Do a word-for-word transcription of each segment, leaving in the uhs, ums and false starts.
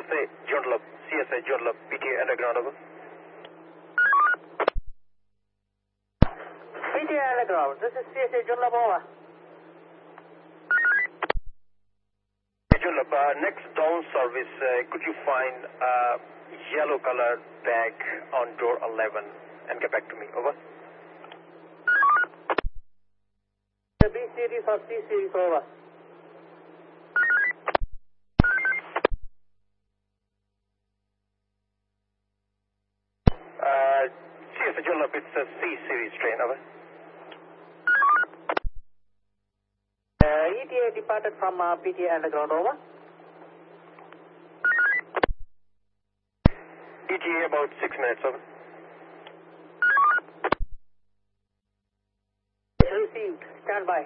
S A Joondalup, C S A Joondalup, P T A Underground, over. P T A Underground, this is C S A Joondalup, over. Joondalup, uh, next down service, uh, could you find a yellow colored bag on door eleven and get back to me, over? The B series or C series, over. Uh, C S A Joondalup, it's a C series train, over. Uh, E T A departed from uh, P T A Underground, over. E T A about six minutes, over. Received. Stand by.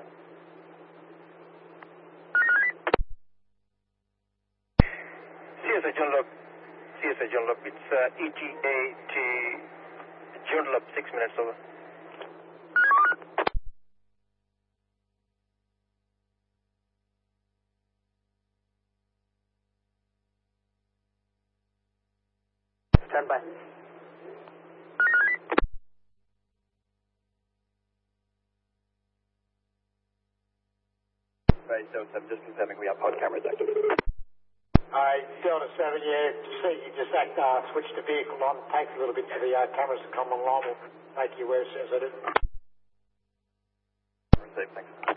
C S A Joondalup, C S A Joondalup, it's uh, E T A to Joondalup, six minutes, over. Stand by. Right, so I'm just confirming we have pod cameras active. Alright, Delta seven, yeah, see, you just act, uh, switch the vehicle on, takes a little bit for the uh, cameras to come online, we'll make you aware as soon as I do. Safe, thanks.